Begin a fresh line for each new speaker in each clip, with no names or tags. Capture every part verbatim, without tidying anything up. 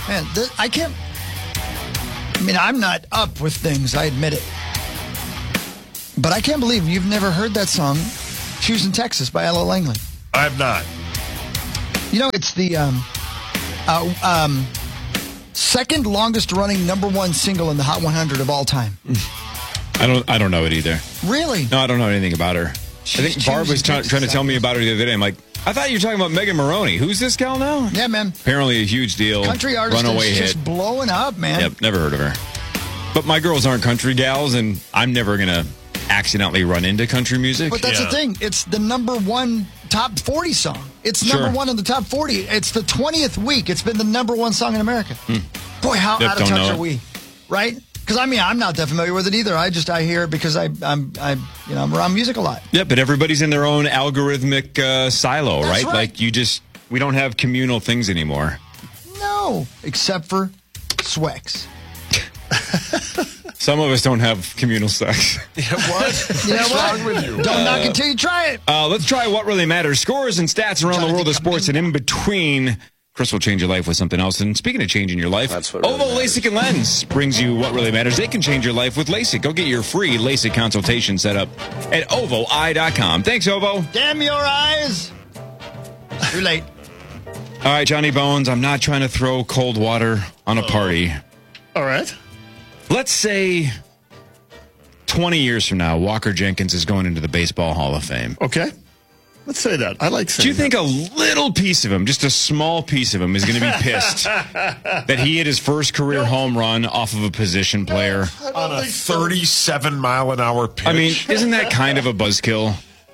Man, th- I can't. I mean, I'm not up with things, I admit it. But I can't believe you've never heard that song, Shoes in Texas by Ella Langley.
I have not.
You know, it's the um, uh, um, second longest running number one single in the Hot one hundred of all time.
I don't I don't know it either.
Really?
No, I don't know anything about her.
She's
I think Barb was try- trying to tell me about her the other day. I'm like, I thought you were talking about Megan Maroney. Who's this gal now?
Yeah, man.
Apparently a huge deal.
Country artist
Runaway
is
hit.
just blowing up, man.
Yep, never heard of her. But my girls aren't country gals, and I'm never going to accidentally run into country music.
But that's
Yeah.
the thing. It's the number one top forty song. It's number
Sure.
one in the top forty. It's the twentieth week. It's been the number one song in America. Boy, how
Yep,
out of
don't
touch
know
are
it.
we? Right? Because, I mean, I'm not that familiar with it either. I just, I hear it because I, I'm, I, you know, I'm around music a lot.
Yeah, but everybody's in their own algorithmic uh, silo,
That's
right?
right.
Like you just, we don't have communal things anymore.
No, except for Swex.
Some of us don't have communal sex.
Yeah, what?
You know
What's
what?
wrong with you?
Don't knock it till you try it.
Uh, let's try what really matters. Scores and stats around the world of sports and in between. Chris will change your life with something else. And speaking of changing your life,
That's what really
Oval
matters.
LASIK and Lens brings you what really matters. They can change your life with LASIK. Go get your free LASIK consultation set up at ovo eye dot com. Thanks, Ovo.
Damn your eyes. Too late.
All right, Johnny Bones, I'm not trying to throw cold water on a party.
All right.
Let's say twenty years from now, Walker Jenkins is going into the Baseball Hall of Fame.
Okay. Let's say that. I like saying
Do you think
that.
a little piece of him, just a small piece of him, is going to be pissed that he hit his first career home run off of a position player?
On a thirty-seven mile an hour pitch.
I mean, isn't that kind of a buzzkill?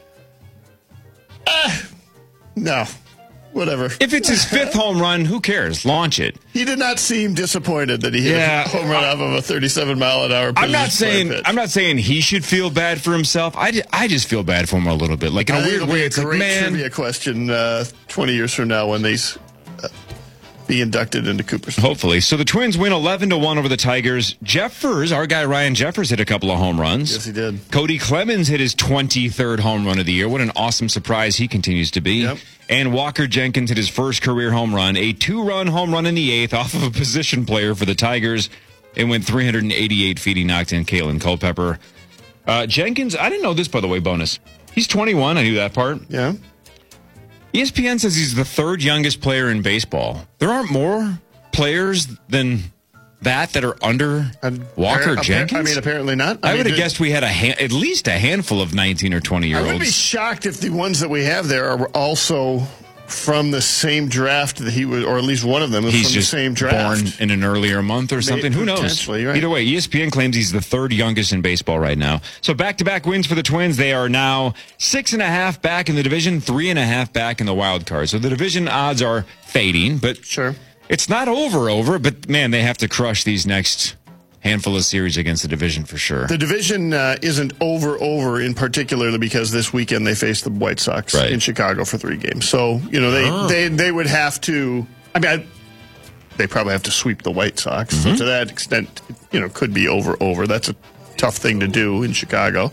No. Whatever.
If it's his fifth home run, who cares? Launch it.
He did not seem disappointed that he hit
Yeah.
a home run off of a thirty-seven mile an hour pitch.
I'm not saying I'm not saying he should feel bad for himself. I, ju- I just feel bad for him a little bit. Like in
I
a
think
weird
it'll
way,
be a
it's like,
great
man,
trivia question uh, twenty years from now when these uh, be inducted into Cooperstown.
hopefully. So the Twins win eleven to one over the Tigers. Jeffers, our guy Ryan Jeffers, hit a couple of home runs.
Yes, he did.
Cody Clemens hit his twenty-third home run of the year. What an awesome surprise he continues to be.
Yep.
And Walker Jenkins hit his first career home run, a two-run home run in the eighth off of a position player for the Tigers. It went three hundred eighty-eight feet. He knocked in Kalen Culpepper. Uh, Jenkins, I didn't know this, by the way, bonus. He's twenty-one. I knew that part.
Yeah.
E S P N says he's the third youngest player in baseball. There aren't more players than that that are under
And
Walker
appar-
Jenkins?
I mean, apparently not.
I,
mean,
would have
did-
guessed we had a ha- at least a handful of nineteen or
I would be
twenty-year-olds.
shocked if the ones that we have there are also from the same draft that he was, or at least one of them is
He's
from
just
the same draft.
born in an earlier month or something. Who knows?
potentially, right.
Either way, E S P N claims he's the third youngest in baseball right now. So back-to-back wins for the Twins. They are now six and a half back in the division, three and a half back in the wild card. So the division odds are fading, but
Sure.
it's not over over. But man, they have to crush these next handful of series against the division for sure.
The division uh, isn't over over in particularly because this weekend they face the White Sox
Right.
in Chicago for three games. So, you know, they,
Oh.
they, they would have to, I mean, I, they probably have to sweep the White Sox. So to that extent, you know, could be over over. That's a tough thing to do in Chicago.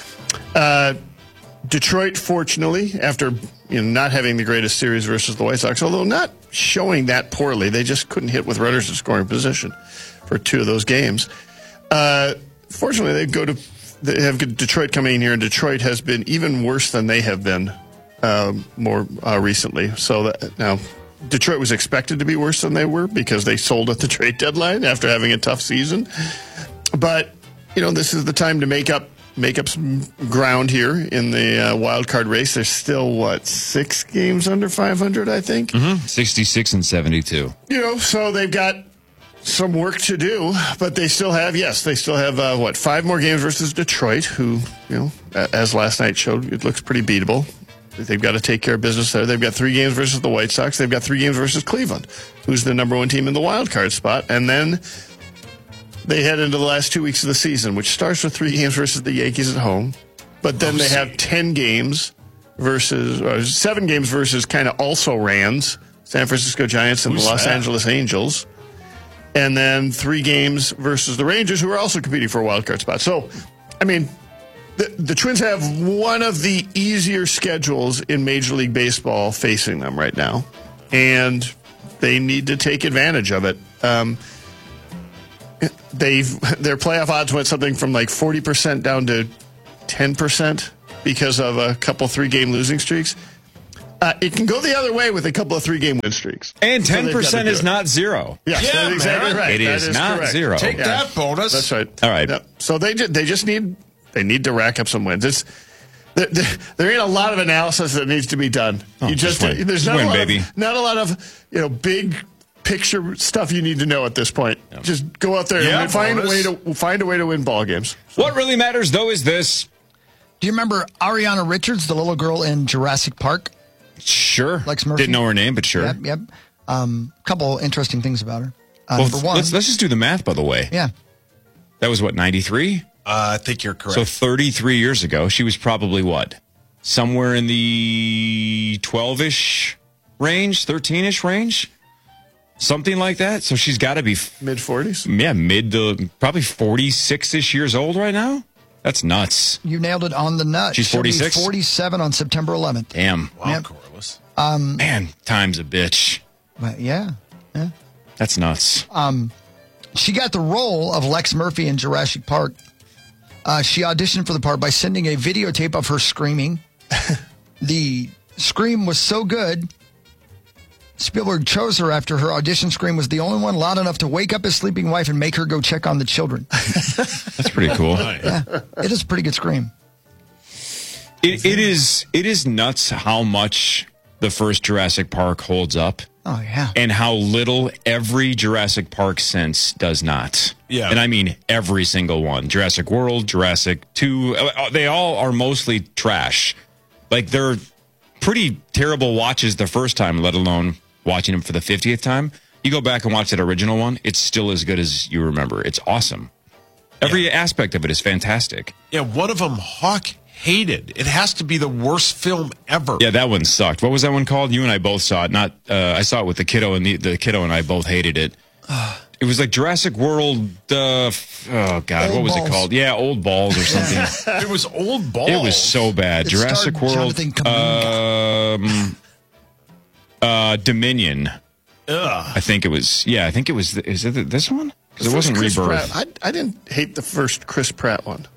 Uh, Detroit, fortunately, after you know not having the greatest series versus the White Sox, although not showing that poorly, they just couldn't hit with runners in scoring position for two of those games. Uh, fortunately, they go to they have Detroit coming in here, and Detroit has been even worse than they have been um, more uh, recently. So that, now, Detroit was expected to be worse than they were because they sold at the trade deadline after having a tough season. But you know, this is the time to make up. Make up some ground here in the uh, wild card race. There's still, what, six games under five hundred, I think?
Mm-hmm. sixty-six and seventy-two.
You know, so they've got some work to do, but they still have, yes, they still have, uh, what, five more games versus Detroit, who, you know, as last night showed, it looks pretty beatable. They've got to take care of business there. They've got three games versus the White Sox. They've got three games versus Cleveland, who's the number one team in the wild card spot. And then they head into the last two weeks of the season, which starts with three games versus the Yankees at home. But then they have ten games versus, or seven games versus kind of also Rans, San Francisco Giants and
Who's
the Los
that?
Angeles Angels. And then three games versus the Rangers, who are also competing for a wild card spot. So, I mean, the, the Twins have one of the easier schedules in Major League Baseball facing them right now. And they need to take advantage of it. Um, they've their playoff odds went something from like forty percent down to ten percent because of a couple three-game losing streaks. Uh, it can go the other way with a couple of three-game win streaks.
And
So
ten
they've got to
percent
do
is
it.
not zero.
Yes,
Yeah,
that's exactly
man.
right.
It
That
is not
correct.
zero.
Take
Yeah.
that bonus.
That's right.
All right.
Yeah. So they ju- they just need they need to rack up some wins. It's there, there, there ain't a lot of analysis that needs to be done.
Oh,
you
just
just,
win.
there's
Just
not
win,
a lot
baby.
Of, not a lot of you know big picture stuff you need to know at this point. Just go out there
Yeah,
and find a way
bonus.
to find a way to win ball games.
What really matters, though, is this.
Do you remember Ariana Richards, the little girl in Jurassic Park?
Sure.
Lex Murphy?
Didn't know her name, but sure.
Yep, yep. Um, couple interesting things about her. Uh,
Well,
number one,
let's, let's just do the math, by the way.
yeah,
That was, what, ninety-three?
Uh, I think you're correct.
So thirty-three years ago, she was probably what? Somewhere in the twelve-ish range, thirteen-ish range? Something like that. So she's got to be,
Mid forties.
yeah, mid to probably forty-six-ish years old right now. That's nuts.
you nailed it on the nut.
She's
She'll be
forty-six?
forty-seven on September eleventh.
Damn.
wow,
Yep.
Corliss.
Man, time's a bitch.
But yeah, yeah.
That's nuts.
She got the role of Lex Murphy in Jurassic Park. Uh, she auditioned for the part by sending a videotape of her screaming. The scream was so good, Spielberg chose her after her audition scream was the only one loud enough to wake up his sleeping wife and make her go check on the children.
That's pretty cool.
Yeah, it is a pretty good scream.
It, it is it is nuts how much the first Jurassic Park holds up
Oh, yeah.
and how little every Jurassic Park since does not.
Yeah.
And I mean every single one. Jurassic World, Jurassic two, uh, they all are mostly trash. Like they're pretty terrible watches the first time, let alone watching them for the fiftieth time. You go back and watch that original one, it's still as good as you remember. It's awesome. Every aspect of it is fantastic.
Yeah, one of them Hawk hated. It has to be the worst film ever.
Yeah, that one sucked. What was that one called? You and I both saw it. Not, uh, I saw it with the kiddo, and the, the kiddo and I both hated it. It was like Jurassic World. Uh, f- oh God,
Old
what was
Balls.
it called? Yeah, Old Balls or something.
It was old balls.
It was so bad.
It
Jurassic
starred
World.
Jonathan Kaminga.
Um, uh, Dominion.
Ugh.
I think it was. Yeah, I think it was. Is it this one? Because it wasn't
Chris
Rebirth.
Pratt, I, I didn't hate the first Chris Pratt one.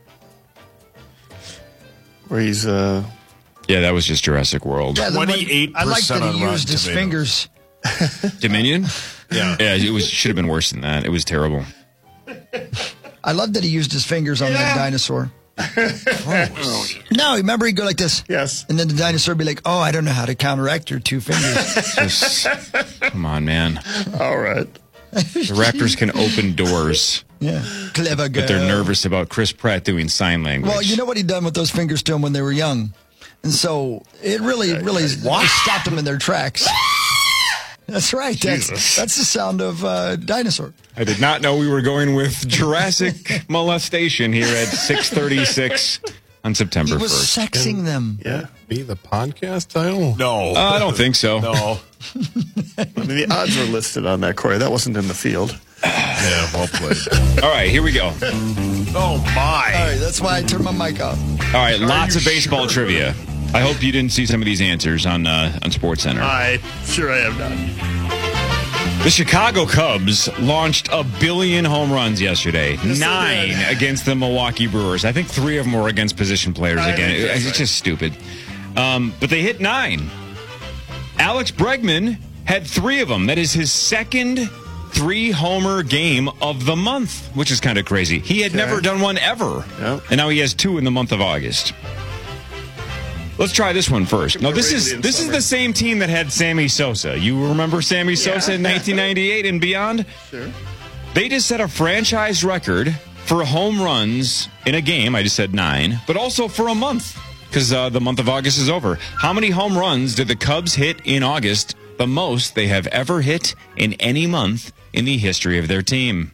Where he's uh
Yeah, that was just Jurassic World.
Yeah, the one-
twenty-eight
I like that
percent
he
on
used
Rotten
his
Tomatoes.
fingers.
Dominion.
Yeah.
Yeah, it was. Should have been worse than that. It was terrible.
I love that he used his fingers on that dinosaur. No, remember he'd go like this.
Yes.
And then the dinosaur would be like, oh, I don't know how to counteract your two fingers.
Just, come on, man.
all right.
The Raptors can open doors,
Yeah. Clever girl.
but they're nervous about Chris Pratt doing sign language.
Well, you know what he'd done with those fingers to them when they were young. And so it really, really stopped them in their tracks. That's right. That's, that's the sound of uh, dinosaur.
I did not know we were going with Jurassic molestation here at six thirty-six on
He
September
was
first.
sexing them.
Yeah.
Be the podcast title?
No.
Uh, I don't think so.
no.
I mean the odds were listed on that, Corey. That wasn't in the field.
Yeah, well played.
All right, here we go.
Oh, my.
All right, that's why I turned my mic off.
All right, lots
you
of baseball
sure?
trivia. I hope you didn't see some of these answers on uh, on SportsCenter.
I sure I have not.
The Chicago Cubs launched a billion home runs yesterday.
they
Nine
did.
against the Milwaukee Brewers. I think three of them were against position players
I
again.
think that's
It's
right.
just stupid. Um, but they hit nine. Alex Bregman had three of them. That is his second three-homer game of the month, which is kind of crazy. He had
Okay.
never done one ever.
Yep.
And now he has two in the month of August. Let's try this one first. No, this is
Radiant
this is
summer.
the same team that had Sammy Sosa. You remember Sammy Sosa in nineteen ninety-eight and beyond?
Sure.
They just set a franchise record for home runs in a game. I just said nine, but also for a month because uh, the month of August is over. How many home runs did the Cubs hit in August? The most they have ever hit in any month in the history of their team.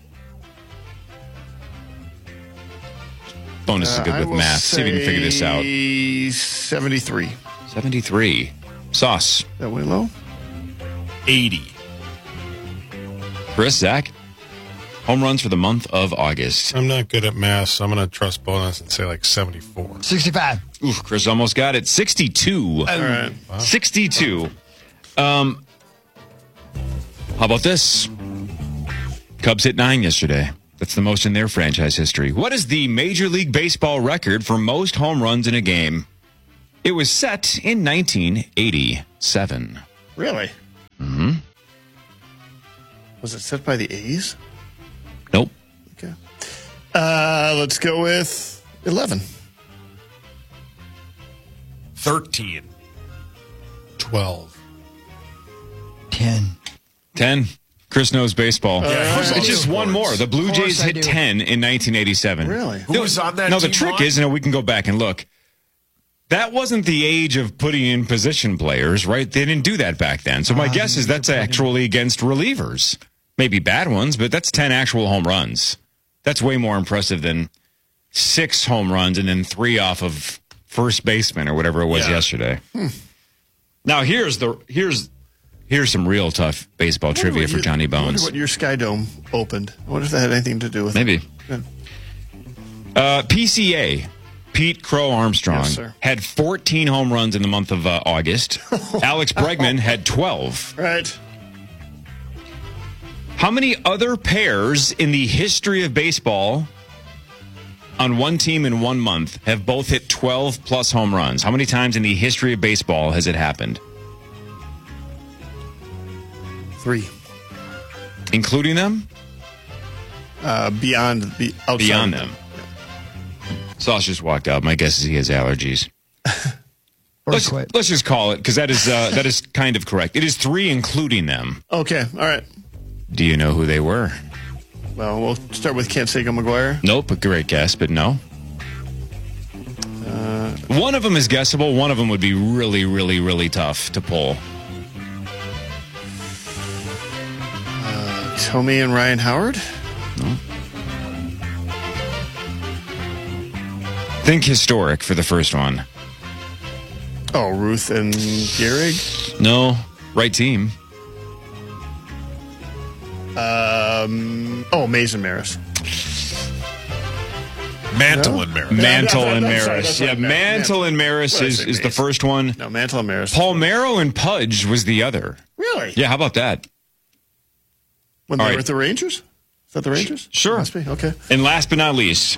Bonus is
Uh,
good
I
with
will
math. See if you can figure this out.
say seventy-three.
seventy-three. Sauce.
That way low?
eighty.
Chris, Zach, home runs for the month of August.
I'm not good at math, so I'm going to trust bonus and say like seventy-four.
sixty-five.
Oof, Chris almost got it. sixty-two.
All right.
sixty-two. Um, How about this? Cubs hit nine yesterday. That's the most in their franchise history. What is the Major League Baseball record for most home runs in a game? It was set in nineteen eighty-seven.
Really?
Mm-hmm.
Was it set by the A's?
Nope.
Okay. Uh, let's go with eleven.
thirteen.
twelve.
ten.
ten. Chris knows baseball.
Yeah,
course I
It's
do.
just one more. The Blue
Of course
Jays
I
hit
do.
ten in nineteen eighty-seven.
Really?
Who was on that
No, the
team,
trick
Ron?
is, you know, we can go back and look. That wasn't the age of putting in position players, right? They didn't do that back then. So my
Um,
guess is that's actually against relievers. Maybe bad ones, but that's ten actual home runs. That's way more impressive than six home runs and then three off of first baseman or whatever it was
Yeah.
yesterday. Now here's the here's here's some real tough baseball trivia for Johnny
I wonder
Bones.
what your Sky Dome opened. I wonder if that had anything to do with
Maybe.
it. Good.
Uh, P C A, Pete Crow Armstrong,
Yes, sir.
had fourteen home runs in the month of uh, August. Alex Bregman had twelve.
Right.
How many other pairs in the history of baseball on one team in one month have both hit twelve plus home runs? How many times in the history of baseball has it happened?
Three.
Including them?
Uh, beyond the outside
Beyond
of
them. Sauce just walked out. My guess is he has allergies.
Or
Let's,
quit.
let's just call it, because that is uh, that is kind of correct. It is three including them.
Okay. All right.
Do you know who they were?
Well, we'll start with Canseco McGuire.
Nope, a great guess, but no. Uh, one of them is guessable. One of them would be really, really, really tough to pull.
Tommy and Ryan Howard.
Think historic for the first one.
Oh, Ruth and Gehrig.
No, right team.
Um. Oh, Mason Maris.
Mantle and Maris.
Mantle
that's-
and
that's right,
Maris.
that's
Yeah,
right,
Mantle and Maris
What did I
is,
say,
is the
Mason?
first one.
No, Mantle and Maris.
Palmeiro and Pudge was the other.
Really?
Yeah, how about that?
When
All
they
right.
were at the Rangers? Is that the Rangers?
Sure.
Must be. Okay.
And last but not least,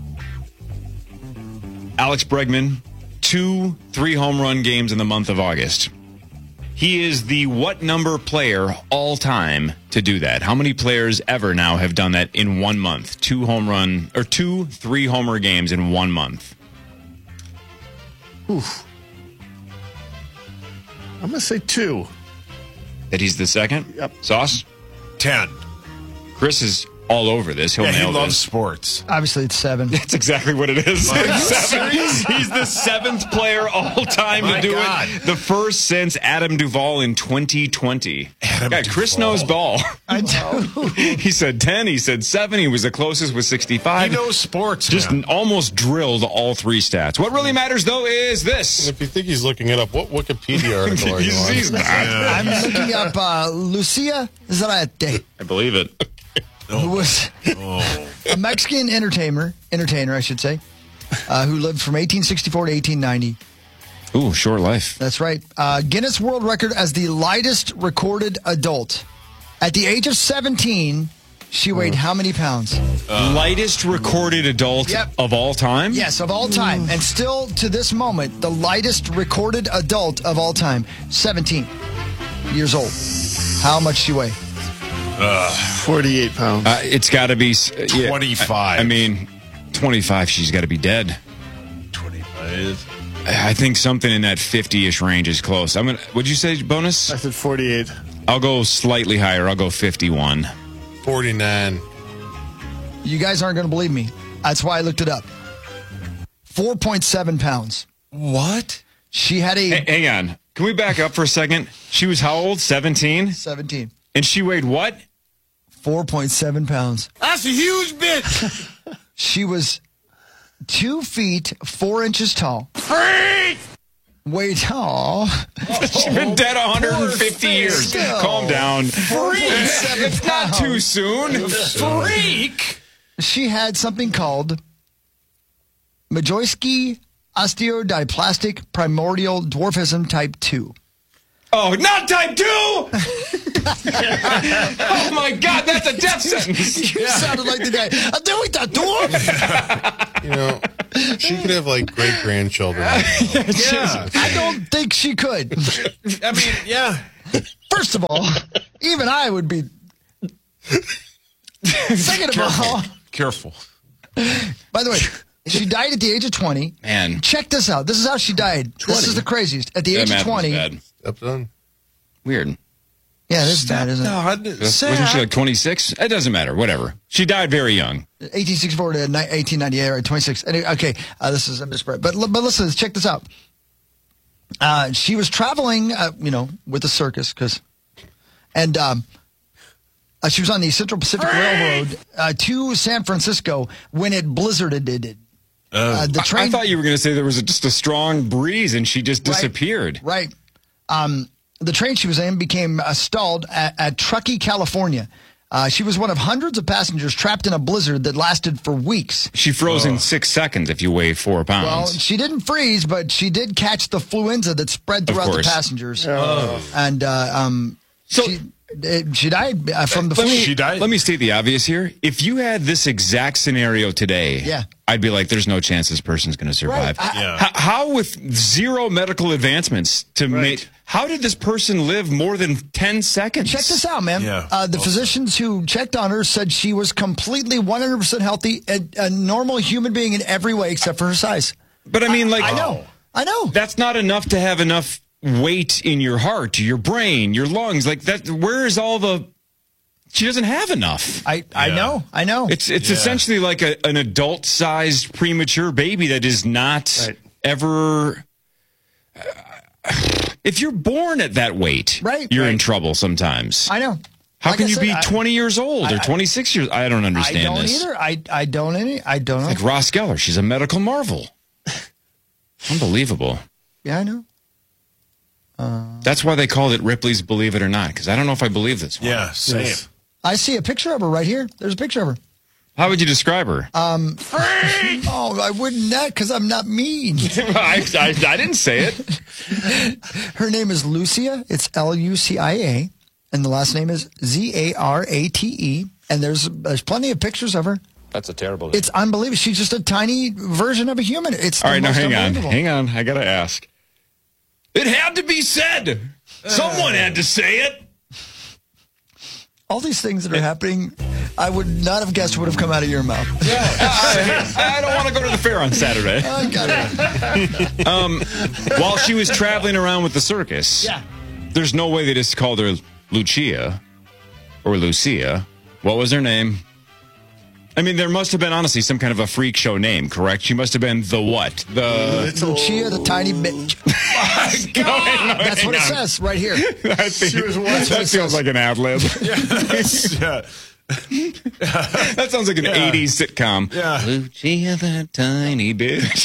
Alex Bregman, two three home run games in the month of August. He is the what number player all time to do that? How many players ever now have done that in one month? Two home run or two three homer games in one month.
Oof. I'm going to say two.
That he's the second?
Yep.
Sauce?
ten.
Chris is all over this. He'll
Yeah, he
nail
loves
this.
sports.
Obviously, it's seven.
That's exactly what it is. Seven. He's the seventh player all time
My
to do
God.
it. The first since Adam Duvall in twenty twenty.
Adam
God, Chris
Duvall.
knows ball.
I do.
He said ten. He said seven. He was the closest with
He
sixty-five.
knows sports.
Just
man.
almost drilled all three stats. What really matters, though, is
And
this.
if you think he's looking it up, what Wikipedia article are you
He's,
on?
he's not.
I'm looking up uh, Lucia Zarate,
I believe it.
who was a Mexican entertainer, entertainer, I should say, uh, who lived from eighteen sixty-four to eighteen ninety.
Ooh, short life.
That's right. Uh, Guinness World Record as the lightest recorded adult. At the age of seventeen, she weighed how many pounds?
Lightest recorded adult
Yep.
of all time?
Yes, of all time. And still, to this moment, the lightest recorded adult of all time. seventeen years old. How much she weigh?
forty-eight pounds.
Uh, it's got to be uh, yeah,
twenty-five.
I, I mean, twenty-five. She's got to be dead.
twenty-five.
I I think something in that fifty-ish range is close. I'm gonna. What'd you say, bonus?
I said forty-eight.
I'll go slightly higher. I'll go fifty-one.
forty-nine.
You guys aren't going to believe me. That's why I looked it up. four point seven pounds.
What?
She had a
Hey, hang on. Can we back up for a second? She was how old? seventeen,
seventeen.
and she weighed what?
four point seven pounds.
That's a huge bitch.
She was two feet, four inches tall.
Freak!
Weighed, aw.
She's been dead one hundred fifty years.
Still.
Calm down.
seven
It's not too soon.
Freak!
She had something called Majoyski osteodysplastic primordial dwarfism type two.
Oh, not type two! Oh, my God, that's a death sentence.
You sounded like the guy. I'm doing that to him.
You know, she could have like great grandchildren.
Yeah.
I don't think she could.
I mean, yeah.
First of all, even I would be. Second of all,
Careful.
by the way, she died at the age of twenty.
Man.
Check this out. This is how she died. This is the craziest. At the
That
age of
math was
twenty.
bad.
Up done.
Weird.
Yeah, this is bad, isn't it?
No, I-
Wasn't she like twenty-six? It doesn't matter. Whatever. She died very young.
eighteen sixty-four to ni- eighteen ninety-eight, right? twenty-six. Anyway, okay, uh, this is a misprint. But, but listen, check this out. Uh, she was traveling, uh, you know, with the circus, because, and um, uh, she was on the Central Pacific Railroad uh, to San Francisco when it blizzarded. It, uh, the
I,
train.
I thought you were going to say there was a, just a strong breeze and she just
Right.
disappeared.
Right. Um, the train she was in became uh, stalled at, at Truckee, California. Uh, she was one of hundreds of passengers trapped in a blizzard that lasted for weeks.
She froze in six seconds if you weigh four pounds.
Well, she didn't freeze, but she did catch the fluenza that spread
Of
throughout the
course.
passengers. And uh, um,
So-
she, uh, she died uh, from the
let
flu.
me,
She died?
Let me state the obvious here. If you had this exact scenario today,
Yeah.
I'd be like, there's no chance this person's going to survive.
Right. I-
Yeah.
How, how with zero medical advancements to make, how did this person live more than ten seconds?
Check this out, man.
Yeah.
Uh, the physicians who checked on her said she was completely one hundred percent healthy, a, a normal human being in every way except for her size.
But I mean, like,
I know. I know.
that's not enough to have enough weight in your heart, your brain, your lungs. Like that, where is all the, she doesn't have enough.
I, I
Yeah.
know. I know.
It's it's
Yeah.
essentially like a, an adult-sized premature baby that is not
Right.
ever. If you're born at that weight,
Right.
you're in
Right.
trouble sometimes.
I know.
How
Like
can
I
you
said,
be
I-
twenty years old or twenty-six years? I don't
I
understand
don't
this.
either. I, I don't any. I don't know.
Like Ross Geller, she's a medical marvel. Unbelievable.
Yeah, I know.
That's why they called it Ripley's Believe It or Not, because I don't know if I believe this one.
Yeah, same.
Yes.
I see a picture of her right here. There's a picture of her.
How would you describe her?
Oh, I wouldn't that because I'm not mean.
I, I, I didn't say it.
Her name is Lucia. It's L U C I A, and the last name is Z A R A T E. And there's there's plenty of pictures of her.
That's a terrible name.
It's unbelievable. She's just a tiny version of a human. It's
All
the
right, now
most
hang on.
unbelievable.
Hang on. I got to ask. It had to be said. Someone had to say it.
All these things that are happening, I would not have guessed would have come out of your mouth.
I, I don't want to go to the fair on Saturday.
I got it.
While she was traveling around with the circus,
Yeah.
there's no way they just called her Lucia or Lucia. What was her name? I mean, there must have been, honestly, some kind of a freak show name, correct? She must have been the what? The...
Lucia, the tiny bitch. That's what it says right here.
I think,
She was one-
that
That's what it
feels
says.
like an ad lib.
yeah.
That sounds like an
Yeah.
eighties sitcom.
Yeah.
Lucia, the tiny bitch.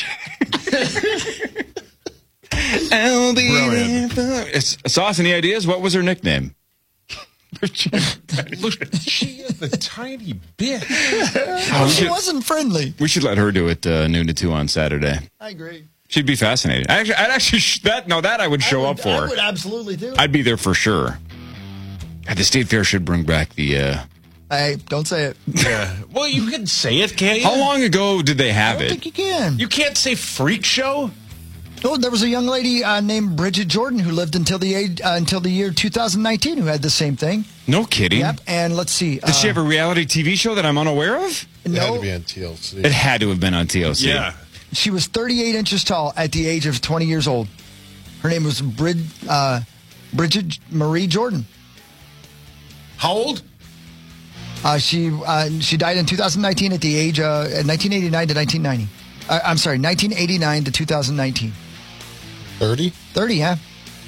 I'll be
Brilliant.
there for... It's, Sauce, any ideas? What was her nickname?
Lucia, the tiny bit.
Oh, we,
She
should,
wasn't friendly.
we should let her do it uh, noon to two on Saturday.
I agree.
She'd be fascinating. Actually, I'd actually sh- that no that I would show
I
up
would,
for.
I would absolutely do.
I'd be there for sure. God, the state fair should bring back the. Uh,
Hey, don't say it.
Yeah. Well, you can say it, can't you?
how long ago did they
I
have
don't
it?
think you can.
You can't say freak show?
Oh, there was a young lady uh, named Bridget Jordan who lived until the age, uh, until the year two thousand nineteen who had the same thing.
No kidding.
Yep. And let's see.
Did she have a reality T V show that I'm unaware of?
It had
no,
to be on T L C.
It had to have been on T L C.
Yeah.
she was thirty-eight inches tall at the age of twenty years old. Her name was Brid, uh, Bridget Marie Jordan.
How old?
Uh, she uh, she died in two thousand nineteen at the age uh, nineteen eighty-nine to nineteen ninety. Uh, I'm sorry, nineteen eighty-nine to two thousand nineteen.
thirty?
thirty, yeah.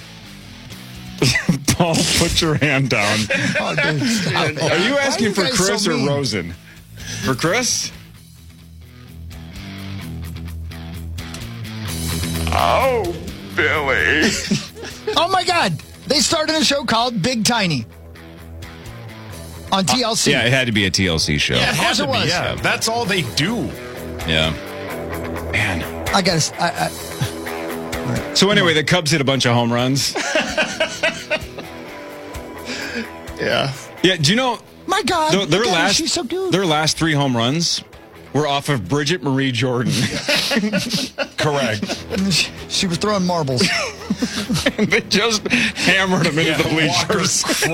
Paul, put your hand down.
Oh, dude, stop it.
Are you
Why
asking
you
for
guys
Chris
so
or
mean?
Rosen? For Chris? Oh, Billy.
Oh my God! They started a show called Big Tiny on T L C.
Yeah, it had to be a T L C show.
Yeah, it
Of
had
course
to
it
be.
was.
Yeah, that's all they do.
Yeah. Man.
I gotta. I, I,
So anyway, the Cubs hit a bunch of home runs.
Yeah.
Yeah, do you know
My God,
their, their
look at her,
last
she's so cute.
their last three home runs were off of Bridget Marie Jordan.
Correct.
She, she was throwing marbles.
They just hammered him into the bleachers.